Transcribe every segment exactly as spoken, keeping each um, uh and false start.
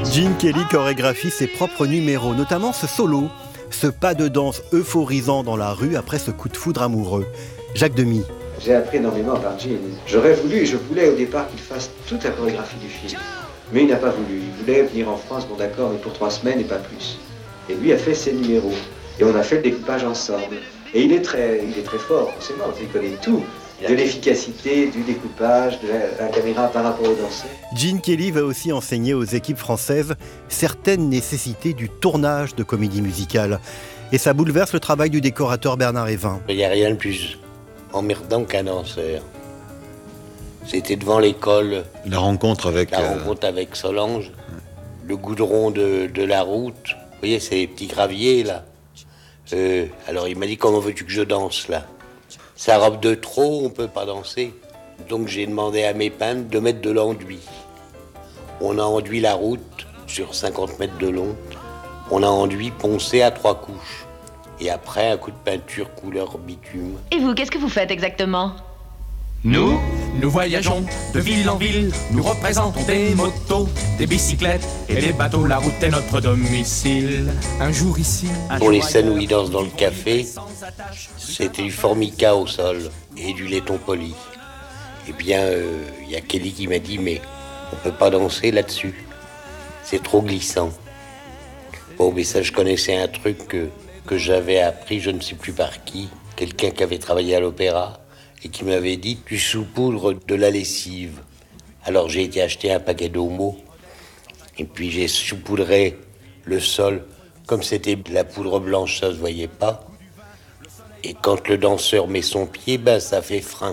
Gene Kelly chorégraphie ses propres numéros, notamment ce solo, ce pas de danse euphorisant dans la rue après ce coup de foudre amoureux. Jacques Demy. J'ai appris énormément par Gene. J'aurais voulu, je voulais au départ qu'il fasse toute la chorégraphie du film. Mais il n'a pas voulu. Il voulait venir en France, bon d'accord, mais pour trois semaines et pas plus. Et lui a fait ses numéros. Et on a fait le découpage ensemble. Et il est très, il est très fort, forcément, il connaît tout. De l'efficacité, du découpage, de la, la caméra par rapport aux danseurs. Gene Kelly va aussi enseigner aux équipes françaises certaines nécessités du tournage de comédie musicale. Et ça bouleverse le travail du décorateur Bernard Évin. Il n'y a rien de plus emmerdant qu'un danseur. C'était devant l'école. La rencontre avec... La euh... rencontre avec Solange. Ouais. Le goudron de, de la route. Vous voyez, ces petits graviers, là. Euh, alors, il m'a dit, comment veux-tu que je danse, là? Sa robe de trop, on peut pas danser. Donc, j'ai demandé à mes peintres de mettre de l'enduit. On a enduit la route sur cinquante mètres de long. On a enduit poncé à trois couches. Et après, un coup de peinture couleur bitume. Et vous, qu'est-ce que vous faites exactement? Nous, nous voyageons de ville en ville, nous représentons des motos, des bicyclettes et des bateaux, la route est notre domicile. Un jour ici, un Pour les jour scènes où ils dansent dans le café, c'était du formica au sol et du laiton poli. Eh bien, il euh, y a Kelly qui m'a dit, mais on peut pas danser là-dessus, c'est trop glissant. Bon, mais ça, je connaissais un truc que, que j'avais appris, je ne sais plus par qui, quelqu'un qui avait travaillé à l'opéra, et qui m'avait dit, tu saupoudres de la lessive. Alors j'ai été acheter un paquet d'homo, et puis j'ai saupoudré le sol, comme c'était de la poudre blanche, ça se voyait pas. Et quand le danseur met son pied, ben ça fait frein.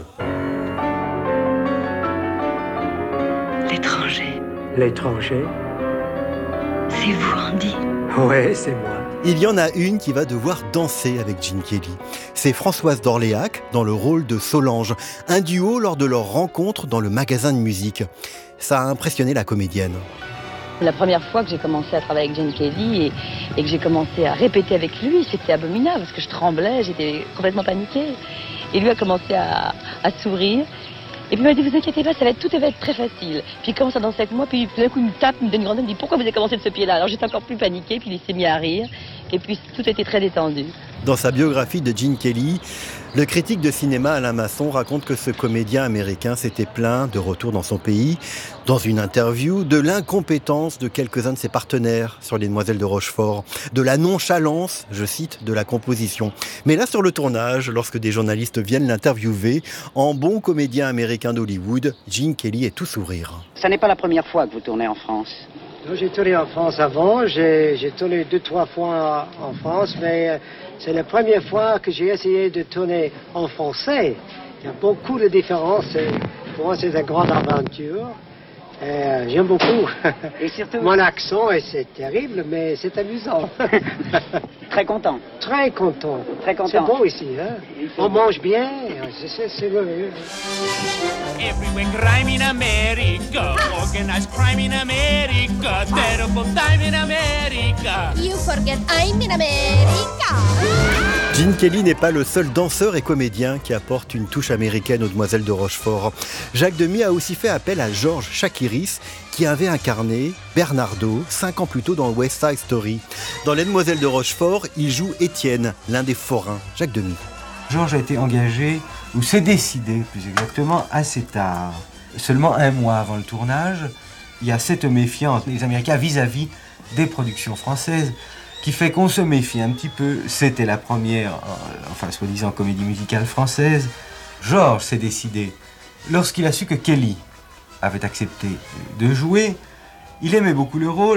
L'étranger. L'étranger? C'est vous, Andy? Ouais, c'est moi. Il y en a une qui va devoir danser avec Gene Kelly. C'est Françoise d'Orléac dans le rôle de Solange, un duo lors de leur rencontre dans le magasin de musique. Ça a impressionné la comédienne. La première fois que j'ai commencé à travailler avec Gene Kelly et, et que j'ai commencé à répéter avec lui, c'était abominable parce que je tremblais, j'étais complètement paniquée. Et lui a commencé à, à sourire. Et puis il m'a dit, vous inquiétez pas, ça va être, tout va être très facile. Puis il commence à danser avec moi, puis d'un coup il me tape, il me donne une grande main, il me dit, pourquoi vous avez commencé de ce pied-là? Alors j'étais encore plus paniquée, puis il s'est mis à rire. Et puis tout était très détendu. Dans sa biographie de Gene Kelly, le critique de cinéma Alain Masson raconte que ce comédien américain s'était plaint, de retour dans son pays, dans une interview, de l'incompétence de quelques-uns de ses partenaires sur Les Demoiselles de Rochefort, de la nonchalance, je cite, de la composition. Mais là, sur le tournage, lorsque des journalistes viennent l'interviewer, en bon comédien américain d'Hollywood, Gene Kelly est tout sourire. Ça n'est pas la première fois que vous tournez en France. J'ai tourné en France avant, j'ai, j'ai tourné deux, trois fois en France, mais euh, c'est la première fois que j'ai essayé de tourner en français. Il y a beaucoup de différences, et pour moi c'est une grande aventure. Et, euh, j'aime beaucoup. Et surtout... Mon accent, et c'est terrible, mais c'est amusant. Très content. Très content. Très content. C'est bon ici, hein. On mange bien, c'est, c'est, c'est merveilleux. Everywhere crime in America, organized crime in America, terrible time in America. You forget I'm in America. Gene Kelly n'est pas le seul danseur et comédien qui apporte une touche américaine aux Demoiselles de Rochefort. Jacques Demy a aussi fait appel à Georges Chakiris, qui avait incarné Bernardo cinq ans plus tôt dans West Side Story. Dans Les Demoiselles de Rochefort, il joue Étienne, l'un des forains. Jacques Demy. Georges a été engagé, ou s'est décidé plus exactement, assez tard. Seulement un mois avant le tournage, il y a cette méfiance des Américains vis-à-vis des productions françaises qui fait qu'on se méfie un petit peu. C'était la première, enfin soi-disant comédie musicale française. Georges s'est décidé, lorsqu'il a su que Kelly avait accepté de jouer, il aimait beaucoup le rôle.